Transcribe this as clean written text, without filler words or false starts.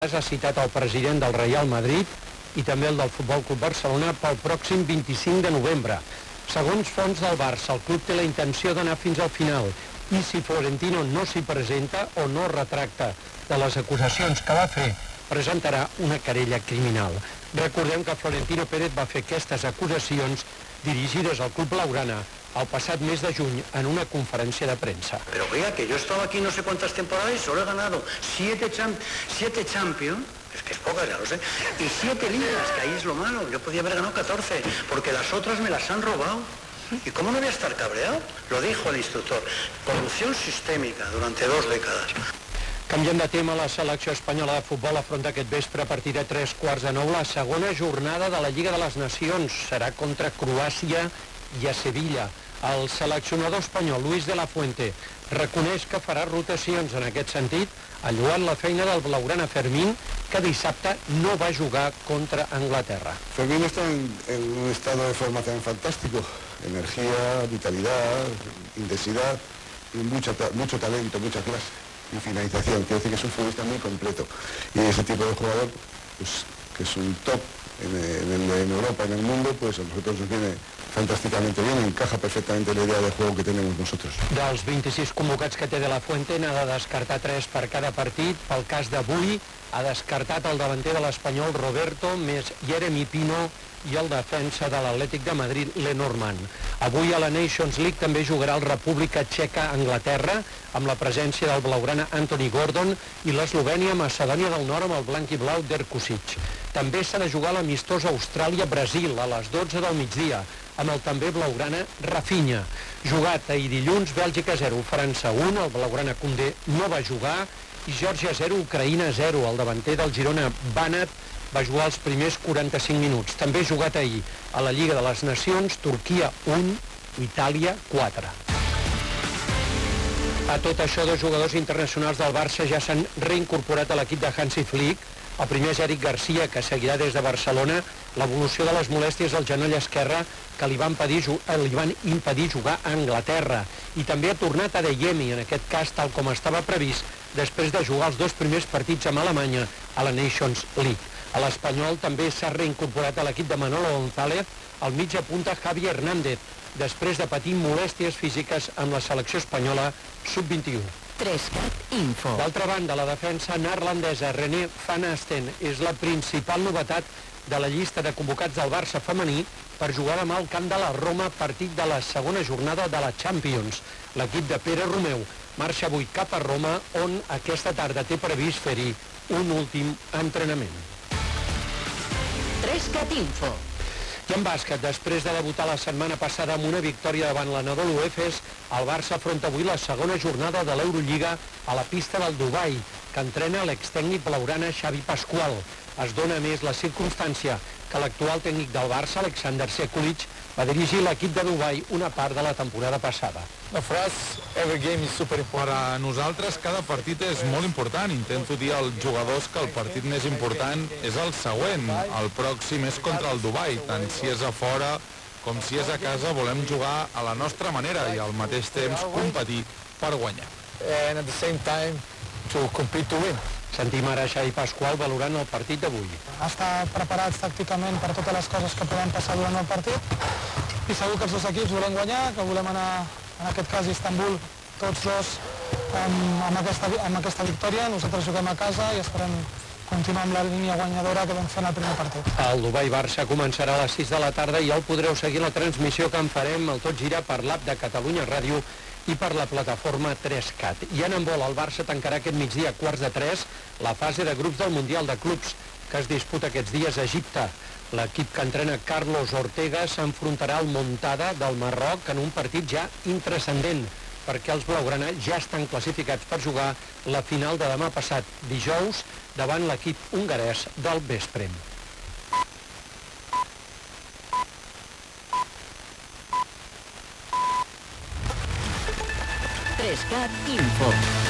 ha citat el president del Real Madrid i també el del Futbol Club Barcelona pel pròxim 25 de novembre. Segons fonts del Barça, el club té la intenció d'anar fins al final i si Florentino no s'hi presenta o no retracta de les acusacions que va fer, presentarà una querella criminal. Recordem que Florentino Pérez va fer aquestes acusacions dirigides al club blaugrana el pasado mes de junio en una conferencia de prensa. Pero vea que yo he estado aquí no sé cuántas temporadas y solo he ganado 7 Champions, es que es poca, ya lo sé, y 7 ligas, que ahí es lo malo. Yo podía haber ganado 14, porque las otras me las han robado. ¿Y cómo no voy a estar cabreado? Lo dijo el instructor. Corrupción sistémica durante 2 décadas. Canviem de tema, la selecció espanyola de futbol afronta aquest vespre a partir de 3:15 la segona jornada de la Lliga de les Nacions. Serà contra Croàcia i a Sevilla. El seleccionador espanyol Luis de la Fuente reconeix que farà rotacions en aquest sentit, alluant la feina del blaugrana Fermín, que dissabte no va jugar contra Anglaterra. Fermín está en un estado de forma también fantástico. Energía, vitalidad, intensidad, y mucho talento, mucha clase y finalización. Quiero decir que es un futbolista muy completo. Y ese tipo de jugador, pues, que es un top en Europa, en el mundo, pues a nosotros nos viene fantàsticamente bien, encaja perfectamente la idea de juego que tenemos nosotros. Dels 26 convocats que té de la Fuente, n'ha de descartar 3 per cada partit. Pel cas d'avui, ha descartat el davanter de l'Espanyol Roberto, més Jeremy Pino i el defensa de l'Atlètic de Madrid, Lenormand. Avui a la Nations League també jugarà el República Txeca-Anglaterra, amb la presència del blaugrana Anthony Gordon i l'Eslovènia-Macedònia del Nord amb el blanc i blau Derkusic. També s'ha de jugar l'amistós Austràlia-Brasil a les 12 del migdia, amb el també blaugrana Rafinha. Jugat ahir dilluns, Bèlgica 0, França 1, el blaugrana Koundé no va jugar, i Geòrgia 0, Ucraïna 0. El davanter del Girona, Banat, va jugar els primers 45 minuts. També jugat ahir a la Lliga de les Nacions, Turquia 1, Itàlia 4. A tot això, 2 jugadors internacionals del Barça ja s'han reincorporat a l'equip de Hansi Flick. El primer és Eric Garcia, que seguirà des de Barcelona l'evolució de les molèsties al genoll esquerre que li van impedir jugar a Anglaterra. I també ha tornat a Adeyemi, en aquest cas tal com estava previst, després de jugar els 2 primers partits amb Alemanya a la Nations League. A l'Espanyol també s'ha reincorporat a l'equip de Manolo González el mitja punta Javi Hernández, després de patir molèsties físiques amb la selecció espanyola sub-21. 3CAT Info. D'altra banda, la defensa neerlandesa René van Asten és la principal novetat de la llista de convocats del Barça femení per jugar demà al camp de la Roma, partit de la segona jornada de la Champions. L'equip de Pere Romeu marxa avui cap a Roma, on aquesta tarda té previst fer-hi un últim entrenament. 3CAT Info. I en bàsquet, després de debutar la setmana passada amb una victòria davant l'Anadolu Efes, el Barça afronta avui la segona jornada de l'Eurolliga a la pista del Dubai, que entrena l'extècnic blaugrana Xavi Pascual. Es dona més la circumstància que l'actual tècnic del Barça, Alexander Sekulic, va dirigir l'equip de Dubai una part de la temporada passada. Per a nosaltres cada partit és molt important. Intento dir als jugadors que el partit més important és el següent. El pròxim és contra el Dubai. Tant si és a fora com si és a casa volem jugar a la nostra manera i al mateix temps competir per guanyar. Sentim ara Xavi Pascual valorant el partit d'avui. Estar preparats tàcticament per totes les coses que poden passar durant el partit i segur que els 2 equips volem guanyar, que volem anar, en aquest cas, a Istanbul, tots 2 amb aquesta victòria. Nosaltres juguem a casa i esperem continuar amb la línia guanyadora que vam fer en el primer partit. El Dubai-Barça començarà a les 6 de la tarda i el podreu seguir la transmissió que en farem al Tot Gira per l'app de Catalunya Ràdio i per la plataforma 3CAT. I en handbol, el Barça tancarà aquest migdia a 2:45 la fase de grups del Mundial de Clubs que es disputa aquests dies a Egipte. L'equip que entrena Carlos Ortega s'enfrontarà al Montada del Marroc en un partit ja intranscendent, perquè els blaugrana ja estan classificats per jugar la final de demà passat, dijous, davant l'equip hongarès del Veszprém. 3CAT Info.